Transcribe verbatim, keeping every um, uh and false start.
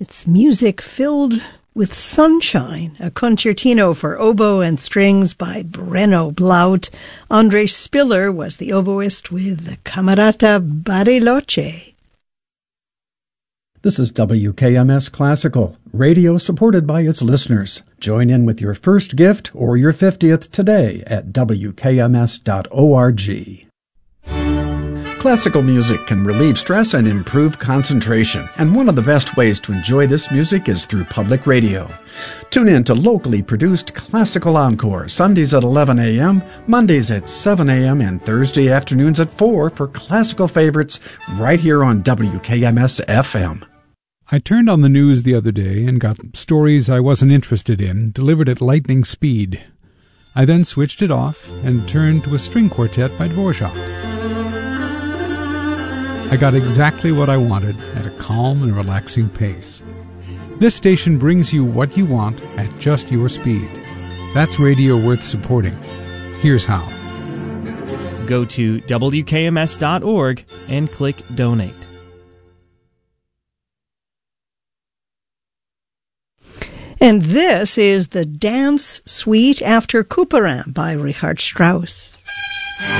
It's music filled with sunshine, a concertino for oboe and strings by Brenno Blaut. Andre Spiller was the oboist with Camerata Bariloche. This is W K M S Classical, radio supported by its listeners. Join in with your first gift or your fiftieth today at W K M S dot org. Classical music can relieve stress and improve concentration, and one of the best ways to enjoy this music is through public radio. Tune in to locally produced Classical Encore, Sundays at eleven a.m., Mondays at seven a.m., and Thursday afternoons at four for classical favorites right here on W K M S F M. I turned on the news the other day and got stories I wasn't interested in delivered at lightning speed. I then switched it off and turned to a string quartet by Dvorak. I got exactly what I wanted at a calm and relaxing pace. This station brings you what you want at just your speed. That's radio worth supporting. Here's how. Go to W K M S dot org and click Donate. And this is the Dance Suite after Couperin by Richard Strauss.